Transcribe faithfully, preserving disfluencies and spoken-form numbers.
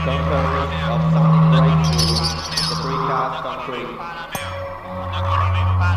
Don't turn of sounding right to the precast on three.